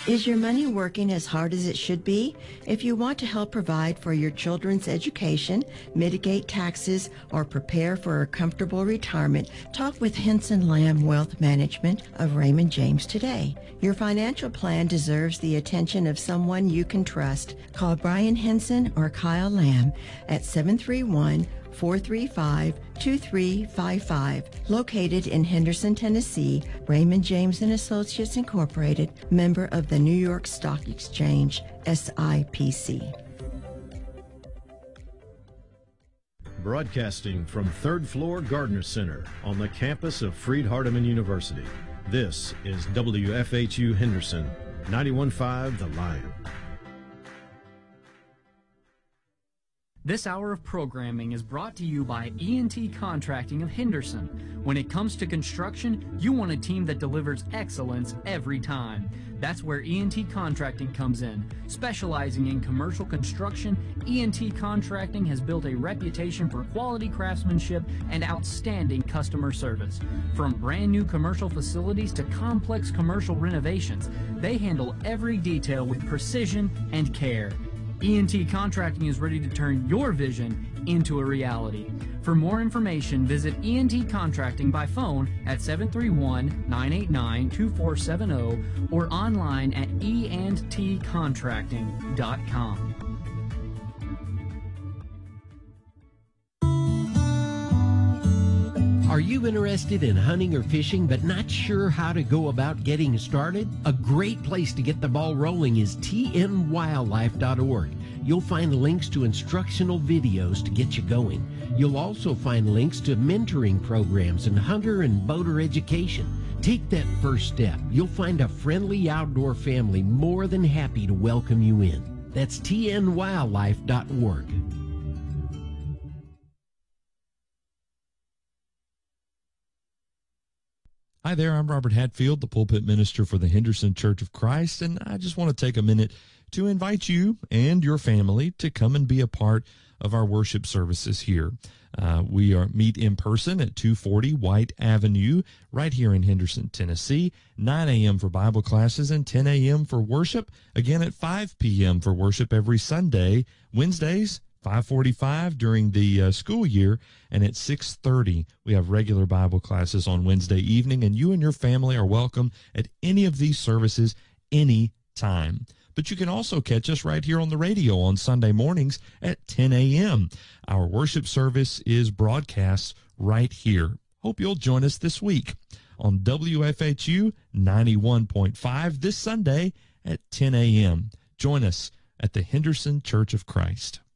Is your money working as hard as it should be? If you want to help provide for your children's education, mitigate taxes, or prepare for a comfortable retirement, talk with Henson Lamb Wealth Management of Raymond James today. Your financial plan deserves the attention of someone you can trust. Call Brian Henson or Kyle Lamb at 731-435-2355. Located in Henderson, Tennessee, Raymond James & Associates Incorporated, member of the New York Stock Exchange, SIPC. Broadcasting from third floor Gardner Center on the campus of Freed-Hardeman University. This is WFHU Henderson, 91.5 The Lion. This hour of programming is brought to you by E&T Contracting of Henderson. When it comes to construction, you want a team that delivers excellence every time. That's where E&T Contracting comes in. Specializing in commercial construction, E&T Contracting has built a reputation for quality craftsmanship and outstanding customer service. From brand new commercial facilities to complex commercial renovations, they handle every detail with precision and care. E&T Contracting is ready to turn your vision into a reality. For more information, visit E&T Contracting by phone at 731-989-2470 or online at eandtcontracting.com. Are you interested in hunting or fishing but not sure how to go about getting started? A great place to get the ball rolling is tnwildlife.org. You'll find links to instructional videos to get you going. You'll also find links to mentoring programs and hunter and boater education. Take that first step. You'll find a friendly outdoor family more than happy to welcome you in. That's tnwildlife.org. Hi there, I'm Robert Hatfield, the pulpit minister for the Henderson Church of Christ, and I just want to take a minute to invite you and your family to come and be a part of our worship services here. We meet in person at 240 White Avenue right here in Henderson, Tennessee, 9 a.m. for Bible classes and 10 a.m. for worship, again at 5 p.m. for worship every Sunday, Wednesdays, 5:45 during the school year, and at 6:30 we have regular Bible classes on Wednesday evening, and you and your family are welcome at any of these services any time. But you can also catch us right here on the radio on Sunday mornings at 10 a.m. Our worship service is broadcast right here. Hope you'll join us this week on WFHU 91.5 this Sunday at 10 a.m. Join us at the Henderson Church of Christ.